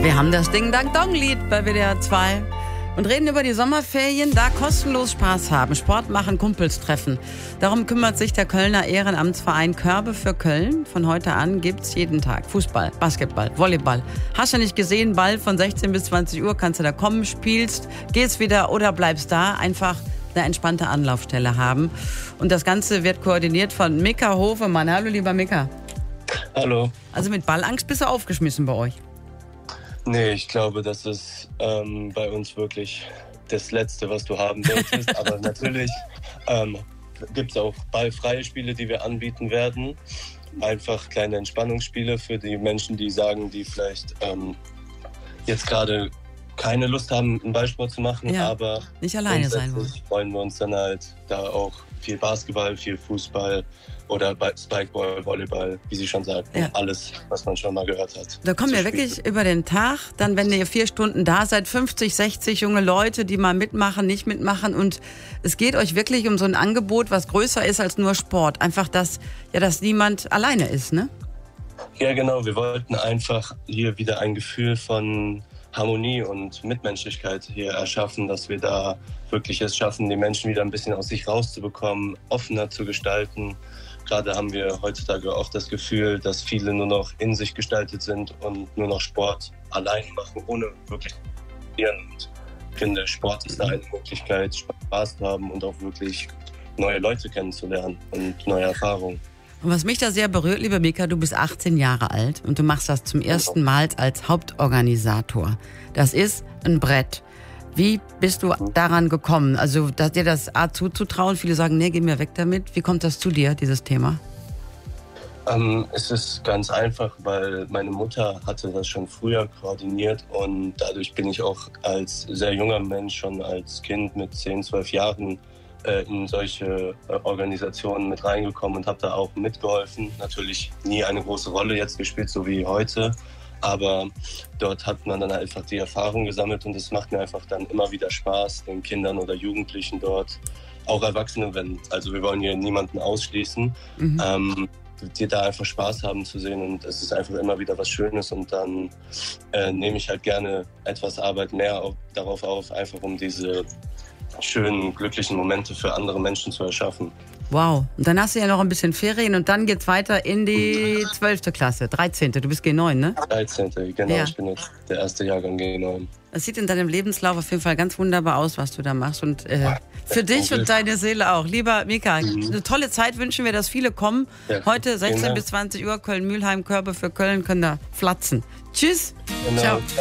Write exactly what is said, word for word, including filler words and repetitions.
Wir haben das Ding-Dang-Dong-Lied bei W D R zwei und reden über die Sommerferien, da kostenlos Spaß haben, Sport machen, Kumpels treffen. Darum kümmert sich der Kölner Ehrenamtsverein Körbe für Köln. Von heute an gibt's jeden Tag Fußball, Basketball, Volleyball. Hast du nicht gesehen, Ball von sechzehn bis zwanzig Uhr, kannst du da kommen, spielst, gehst wieder oder bleibst da, einfach eine entspannte Anlaufstelle haben. Und das Ganze wird koordiniert von Mika Hofemann. Hallo, lieber Mika. Hallo. Also mit Ballangst bist du aufgeschmissen bei euch? Nee, ich glaube, das ist ähm, bei uns wirklich das Letzte, was du haben solltest. Aber natürlich ähm, gibt es auch ballfreie Spiele, die wir anbieten werden. Einfach kleine Entspannungsspiele für die Menschen, die sagen, die vielleicht ähm, jetzt gerade keine Lust haben, einen Ballsport zu machen. Ja, aber nicht alleine sein wollen. Freuen wir uns dann halt da auch viel Basketball, viel Fußball oder Spikeball, Volleyball, wie Sie schon sagten. Ja. Alles, was man schon mal gehört hat. Da kommen wir wirklich über den Tag, dann wenn ihr vier Stunden da seid, fünfzig, sechzig junge Leute, die mal mitmachen, nicht mitmachen. Und es geht euch wirklich um so ein Angebot, was größer ist als nur Sport. Einfach, dass, ja, dass niemand alleine ist, ne? Ja, genau. Wir wollten einfach hier wieder ein Gefühl von Harmonie und Mitmenschlichkeit hier erschaffen, dass wir da wirklich es schaffen, die Menschen wieder ein bisschen aus sich rauszubekommen, offener zu gestalten. Gerade haben wir heutzutage auch das Gefühl, dass viele nur noch in sich gestaltet sind und nur noch Sport allein machen, ohne wirklich zu probieren. Und ich finde, Sport ist da eine Möglichkeit, Spaß zu haben und auch wirklich neue Leute kennenzulernen und neue Erfahrungen. Und was mich da sehr berührt, lieber Mika, du bist achtzehn Jahre alt und du machst das zum ersten Mal als Hauptorganisator. Das ist ein Brett. Wie bist du daran gekommen? Also dir das A zuzutrauen, viele sagen, nee, geh mir weg damit. Wie kommt das zu dir, dieses Thema? Ähm, es ist ganz einfach, weil meine Mutter hatte das schon früher koordiniert und dadurch bin ich auch als sehr junger Mensch, schon als Kind mit zehn, zwölf Jahren, in solche Organisationen mit reingekommen und habe da auch mitgeholfen. Natürlich nie eine große Rolle jetzt gespielt, so wie heute, aber dort hat man dann einfach die Erfahrung gesammelt und es macht mir einfach dann immer wieder Spaß, den Kindern oder Jugendlichen dort, auch Erwachsene, wenn, also wir wollen hier niemanden ausschließen, mhm. ähm, die da einfach Spaß haben zu sehen und es ist einfach immer wieder was Schönes und dann äh, nehme ich halt gerne etwas Arbeit mehr auf, darauf auf, einfach um diese schönen, glücklichen Momente für andere Menschen zu erschaffen. Wow. Und dann hast du ja noch ein bisschen Ferien und dann geht's weiter in die zwölfte Klasse, dreizehnte. Du bist G neun, ne? dreizehnte, genau. Ja. Ich bin jetzt der erste Jahrgang G neun. Das sieht in deinem Lebenslauf auf jeden Fall ganz wunderbar aus, was du da machst. Und äh, ja, für dich und deine Seele auch. Lieber Mika, mhm. eine tolle Zeit wünschen wir, dass viele kommen. Ja. Heute sechzehn bis zwanzig Uhr, Köln-Mühlheim, Körbe für Köln können da flatzen. Tschüss. Genau. Ciao.